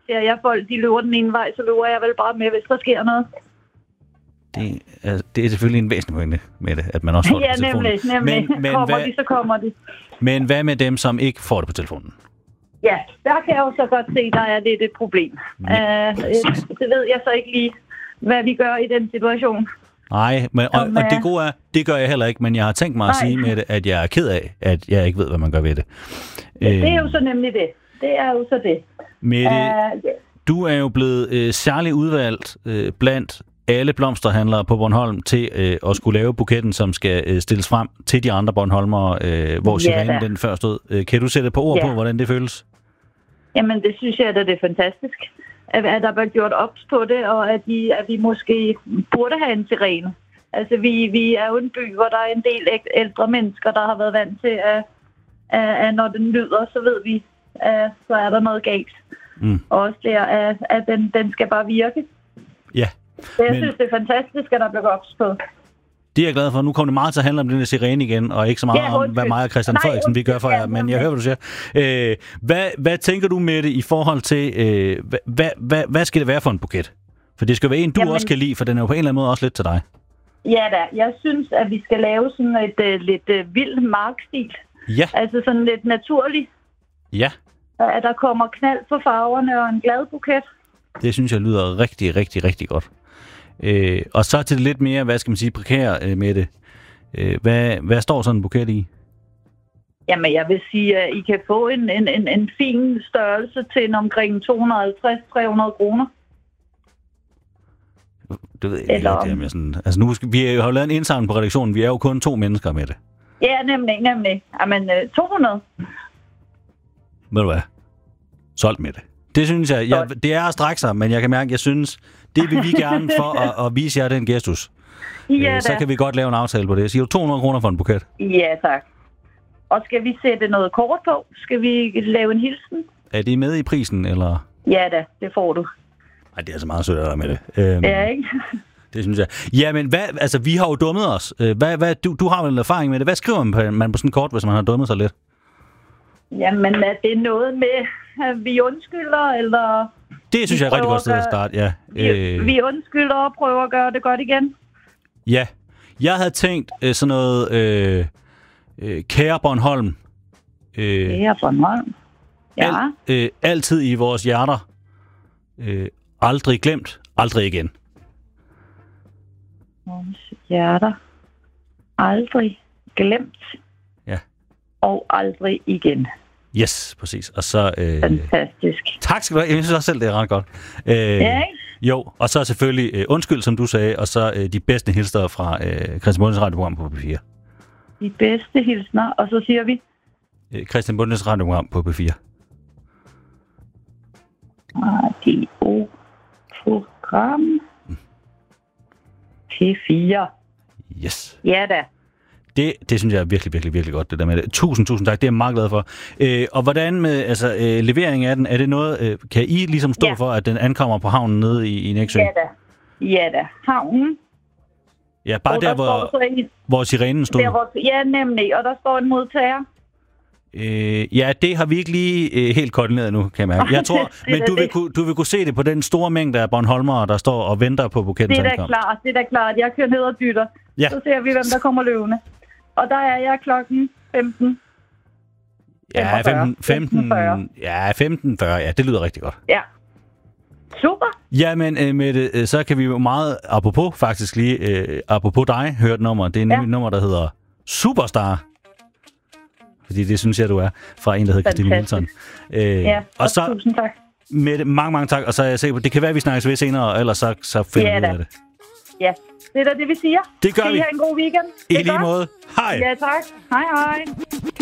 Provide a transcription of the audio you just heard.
ser jeg folk, de løber den ene vej, så løber jeg vel bare med, hvis der sker noget. Det er selvfølgelig en væsentlig pointe med det, at man også får det på telefonen. Nemlig. Men kommer de, så kommer de. Men hvad med dem, som ikke får det på telefonen? Ja, der kan jeg jo så godt se, der er lidt et problem. Det ved jeg så ikke lige, hvad vi gør i den situation. Nej, men, og det gode er, det gør jeg heller ikke, men jeg har tænkt mig at sige med det, at jeg er ked af, at jeg ikke ved, hvad man gør ved det. Det er jo så nemlig det. Det er jo så det. Mette, du er jo blevet særligt udvalgt blandt alle blomsterhandlere på Bornholm til at skulle lave buketten, som skal stilles frem til de andre bornholmere, hvor sirenen den før stod. Kan du sætte på ord på, hvordan det føles? Jamen, det synes jeg, at det er fantastisk. At der bliver gjort ops på det, og at vi måske burde have en sirene. Altså, vi er jo en by, hvor der er en del ældre mennesker, der har været vant til, at når den lyder, så ved vi, at så er der noget galt. Og også der, at den skal bare virke. Ja. Jeg synes, det er fantastisk, at der bliver ops på. Det er jeg glad for. Nu kommer det meget til at handle om den der sirene igen, og ikke så meget om, hvad mig og Christian Frederiksen vi gør for jer, men jeg hører, hvad du siger. Hvad tænker du med det i forhold til, hvad skal det være for en buket? For det skal være en, du også kan lide, for den er jo på en eller anden måde også lidt til dig. Ja da, jeg synes, at vi skal lave sådan et lidt vild markstil. Ja. Altså sådan lidt naturligt. Ja. At der kommer knald på farverne og en glad buket. Det synes jeg lyder rigtig, rigtig, rigtig godt. Og så til det lidt mere, hvad skal man sige, prekære med det. Hvad står sådan en buket i? Jamen, jeg vil sige, at I kan få en fin størrelse til omkring 250-300 kroner. Det ved jeg ikke, om jeg sådan... Altså nu vi har jo lavet en indsamling på redaktionen. Vi er jo kun 2 mennesker med det. Ja, nemlig. Jamen, 200. Ved du hvad? Solgt med det. Det synes jeg det er at strække sig, men jeg kan mærke, at jeg synes, det vil vi gerne for at vise jer den gestus. Ja, så kan vi godt lave en aftale på det. Siger du 200 kroner for en buket? Ja, tak. Og skal vi sætte noget kort på? Skal vi lave en hilsen? Er det med i prisen, eller? Ja da, det får du. Ej, det er altså meget sødt af dig med det. Ja, ikke? Det synes jeg. Ja, men vi har jo dummet os. Du har vel en erfaring med det. Hvad skriver man på sådan en kort, hvis man har dummet sig lidt? Jamen, er det noget med, at vi undskylder, eller... Det synes jeg er et rigtig godt sted at starte, ja. Vi undskylder og prøver at gøre det godt igen. Ja. Jeg havde tænkt sådan noget... Kære Bornholm. Kære Bornholm. Ja. Altid i vores hjerter. Aldrig glemt. Aldrig igen. Vores hjerter. Aldrig glemt. Ja. Og aldrig igen. Yes, præcis. Og så... Fantastisk. Tak skal du have. Jeg synes også selv, det er ret godt. Ja, ikke? Jo, og så selvfølgelig undskyld, som du sagde, og så de bedste hilsner fra Christian Bundes radioprogram på P4. De bedste hilsner, og så siger vi... Christian Bundes radioprogram på P4. Radioprogram P4. Yes. Ja da. Det synes jeg er virkelig, virkelig, virkelig godt, det der med det. Tusind tak. Det er jeg meget glad for. Og hvordan med levering af den? Er det noget, kan I ligesom stå for, at den ankommer på havnen nede i Nexø? Ja da. Havnen. Ja, bare der, hvor sirenen stod. Ja, nemlig. Og der står en modtager. Ja, det har vi ikke lige helt koordineret nu, kan jeg mærke. Jeg tror, men du vil kunne se det på den store mængde af bornholmere, der står og venter på bukettens ankomst. Det er da klart. Jeg kører ned og dytter. Ja. Så ser vi, hvem der kommer løbende. Og der er jeg klokken 15. Ja, 15.40. Ja, det lyder rigtig godt. Ja. Super. Jamen, Mette, så kan vi jo meget, apropos faktisk lige, apropos dig, høre et nummer. Det er nemlig et nummer, der hedder Superstar. Fordi det synes jeg, du er, fra en, der hedder Christine Milton. Og så, tusind tak. Mette, mange tak. Og så er jeg sikker på, det kan være, vi snakkes ved senere, og ellers så finder vi ud af det. Ja, det er da det, vi siger. Det gør vi. Skal I have en god weekend? I lige måde. Hej. Ja, tak. Hej.